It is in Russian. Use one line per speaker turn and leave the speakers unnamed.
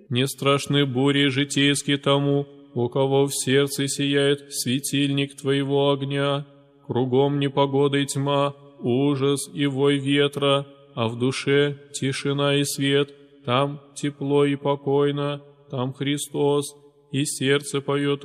Не страшны бури житейские тому, у кого в сердце сияет светильник Твоего огня. Кругом непогода и тьма, ужас и вой ветра, а в душе тишина и свет. Там тепло и покойно, там Христос, и сердце поет